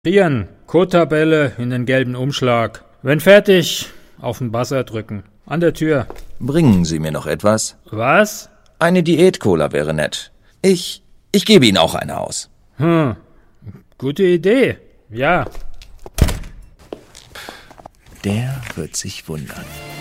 Rian, Codetabelle in den gelben Umschlag. Wenn fertig, auf den Buzzer drücken. An der Tür. Bringen Sie mir noch etwas? Was? Eine Diät-Cola wäre nett. Ich gebe Ihnen auch eine aus. Gute Idee. Ja. Der wird sich wundern.